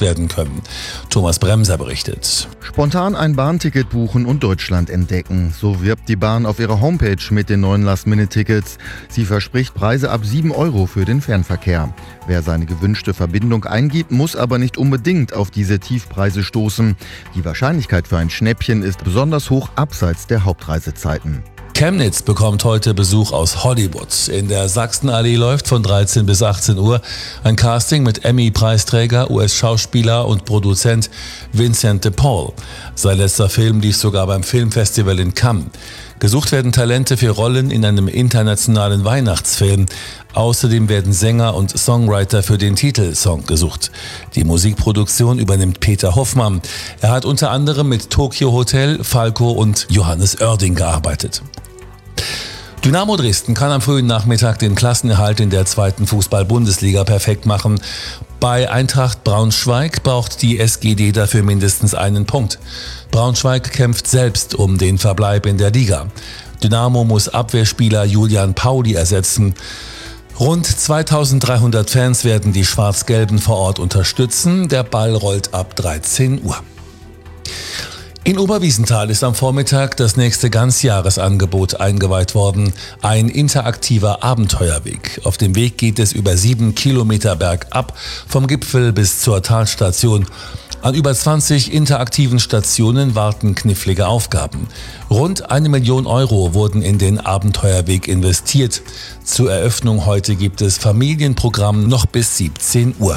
werden können. Thomas Bremser berichtet. Spontan ein Bahnticket buchen und Deutschland entdecken. So wirbt die Bahn auf ihrer Homepage mit den neuen Last-Minute-Tickets. Sie verspricht Preise ab 7 € für den Fernverkehr. Wer seine gewünschte Verbindung eingibt, muss aber nicht unbedingt auf diese Tiefpreise stoßen. Die Wahrscheinlichkeit für ein Schnäppchen ist besonders hoch abseits der Hauptreisezeiten. Chemnitz bekommt heute Besuch aus Hollywood. In der Sachsenallee läuft von 13 bis 18 Uhr ein Casting mit Emmy-Preisträger, US-Schauspieler und Produzent Vincent de Paul. Sein letzter Film lief sogar beim Filmfestival in Cannes. Gesucht werden Talente für Rollen in einem internationalen Weihnachtsfilm. Außerdem werden Sänger und Songwriter für den Titelsong gesucht. Die Musikproduktion übernimmt Peter Hoffmann. Er hat unter anderem mit Tokyo Hotel, Falco und Johannes Oerding gearbeitet. Dynamo Dresden kann am frühen Nachmittag den Klassenerhalt in der 2. Fußball-Bundesliga perfekt machen. Bei Eintracht Braunschweig braucht die SGD dafür mindestens einen Punkt. Braunschweig kämpft selbst um den Verbleib in der Liga. Dynamo muss Abwehrspieler Julian Pauli ersetzen. Rund 2300 Fans werden die Schwarz-Gelben vor Ort unterstützen. Der Ball rollt ab 13 Uhr. In Oberwiesenthal ist am Vormittag das nächste Ganzjahresangebot eingeweiht worden. Ein interaktiver Abenteuerweg. Auf dem Weg geht es über 7 Kilometer bergab, vom Gipfel bis zur Talstation. An über 20 interaktiven Stationen warten knifflige Aufgaben. Rund 1 Million € wurden in den Abenteuerweg investiert. Zur Eröffnung heute gibt es Familienprogramm noch bis 17 Uhr.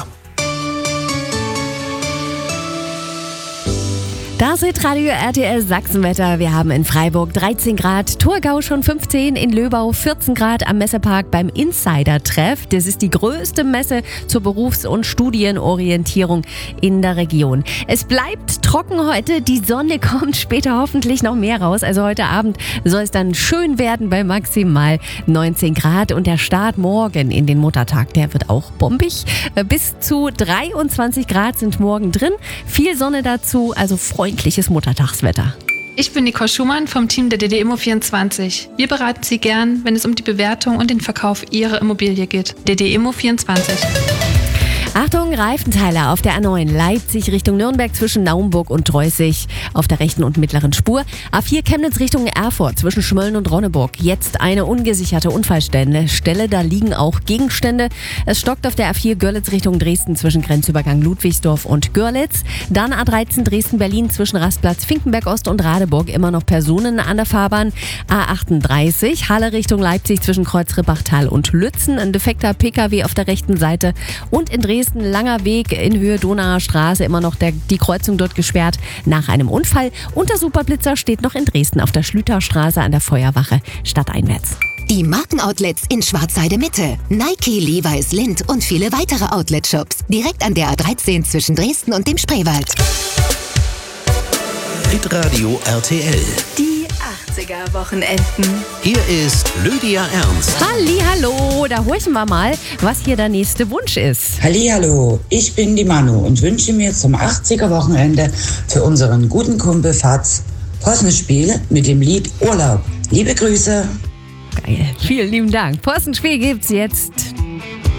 Das ist Radio RTL Sachsenwetter. Wir haben in Freiburg 13 Grad, Thurgau schon 15, in Löbau 14 Grad am Messepark beim Insider-Treff. Das ist die größte Messe zur Berufs- und Studienorientierung in der Region. Es bleibt trocken heute, die Sonne kommt später hoffentlich noch mehr raus. Also heute Abend soll es dann schön werden bei maximal 19 Grad. Und der Start morgen in den Muttertag, der wird auch bombig. Bis zu 23 Grad sind morgen drin. Viel Sonne dazu, also freundliches Muttertagswetter. Ich bin Nicole Schumann vom Team der DD-Immo24. Wir beraten Sie gern, wenn es um die Bewertung und den Verkauf Ihrer Immobilie geht. DD-Immo24. Achtung, Reifenteiler auf der A9 Leipzig Richtung Nürnberg zwischen Naumburg und Dreußig auf der rechten und mittleren Spur. A4 Chemnitz Richtung Erfurt zwischen Schmölln und Ronneburg. Jetzt eine ungesicherte Unfallstelle, da liegen auch Gegenstände. Es stockt auf der A4 Görlitz Richtung Dresden zwischen Grenzübergang Ludwigsdorf und Görlitz. Dann A13 Dresden-Berlin zwischen Rastplatz Finkenberg-Ost und Radeburg. Immer noch Personen an der Fahrbahn. A38 Halle Richtung Leipzig zwischen Kreuz-Ribbachtal und Lützen. Ein defekter PKW auf der rechten Seite. Und in Dresden langer Weg in Höhe Donauer Straße, immer noch die Kreuzung dort gesperrt nach einem Unfall. Und der Superblitzer steht noch in Dresden auf der Schlüterstraße an der Feuerwache stadteinwärts. Die Markenoutlets in Schwarzheide Mitte. Nike, Levi's, Lindt und viele weitere Outlet-Shops. Direkt an der A13 zwischen Dresden und dem Spreewald. Hitradio RTL. Die 80er-Wochenenden. Hier ist Lydia Ernst. Hallihallo, da horchen wir mal, was hier der nächste Wunsch ist. Hallihallo, ich bin die Manu und wünsche mir zum 80er-Wochenende für unseren guten Kumpel Fatz Possenspiel mit dem Lied Urlaub. Liebe Grüße. Geil, vielen lieben Dank. Possenspiel gibt's jetzt.